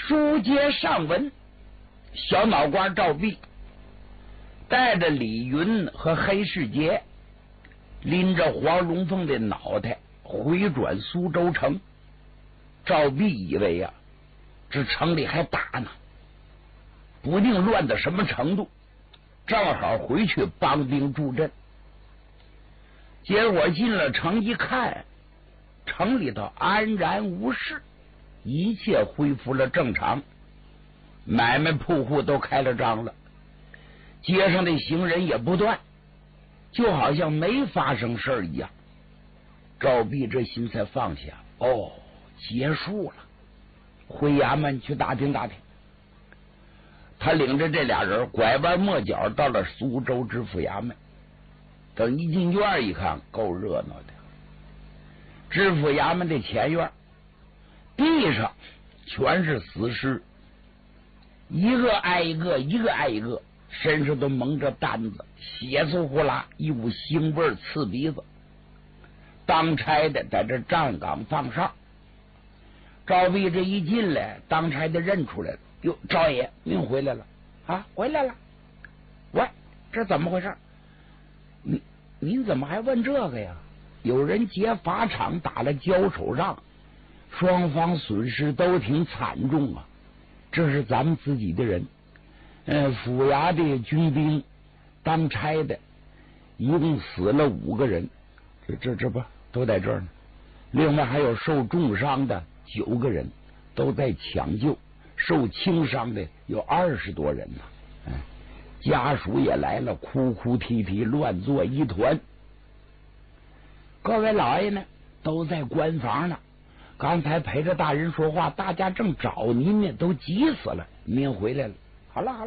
书接上文，小脑瓜赵弼带着李云和黑世杰，拎着黄龙凤的脑袋回转苏州城。赵弼以为呀，这城里还打呢，不定乱到什么程度，正好回去帮兵助阵。结果进了城一看，城里头安然无事，一切恢复了正常，买卖铺户都开了张了，街上的行人也不断，就好像没发生事儿一样。赵弼这心才放下，哦，结束了，回衙门去打听打听。他领着这俩人拐弯抹角到了苏州知府衙门。等一进院一看，够热闹的。知府衙门的前院，地上全是死尸，一个挨一个，一个挨一个，身上都蒙着担子，血粗呼啦，一股腥味刺鼻子。当差的在这站岗放哨。赵弼这一进来，当差的认出来了，哟，赵爷您回来了啊，回来了。喂，这怎么回事？您怎么还问这个呀？有人劫法场打了交手仗，双方损失都挺惨重啊。这是咱们自己的人，府衙的军兵、当差的，一共死了5个人，这不都在这儿呢？另外还有受重伤的9个人，都在抢救，受轻伤的有20多人呢。家属也来了，哭哭啼啼，乱作一团。各位老爷呢，都在官房呢。刚才陪着大人说话，大家正找您呢，都急死了。您回来了，好了。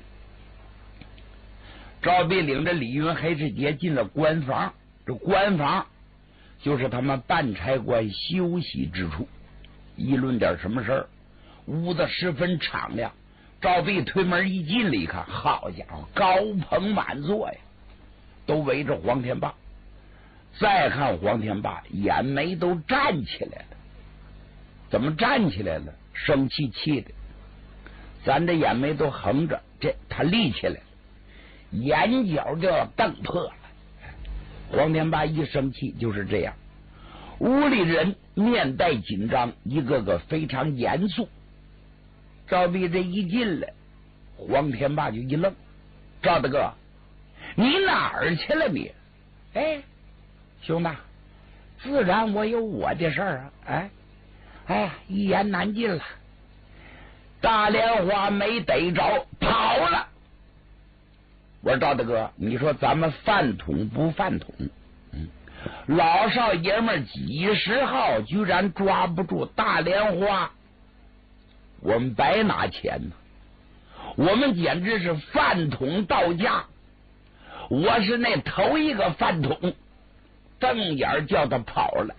赵弼领着李云、黑世杰进了官房。这官房就是他们办差官休息之处，议论点什么事儿。屋子十分敞亮。赵弼推门一进来一看，好家伙，高朋满座呀，都围着黄天霸。再看黄天霸，眼眉都站起来了。怎么站起来了？生气的，咱这眼眉都横着，这他立起来了，眼角就要瞪破了。黄天霸一生气就是这样。屋里人面带紧张，一个个非常严肃。赵弼这一进来，黄天霸就一愣：“赵大哥，你哪儿去了你？”“哎，兄弟，自然我有我的事儿啊。哎呀，一言难尽了。大莲花没逮着，跑了。”我说：“赵大哥，你说咱们饭桶不饭桶？老少爷们几十号居然抓不住大莲花。我们白拿钱呢，我们简直是饭桶到家。我是那头一个饭桶，瞪眼叫他跑了。”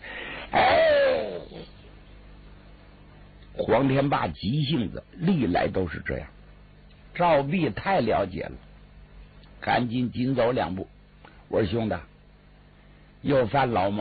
黄天霸急性子，历来都是这样。赵弼太了解了，赶紧紧走2步。我说：“兄弟，又犯老毛。”